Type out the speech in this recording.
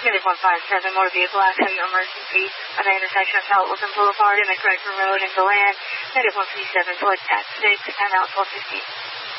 Unit 157, motor vehicle accident emergency at the intersection of South Boulevard and McGregor Road in Deland. Unit 157, select at 6, and out 1215.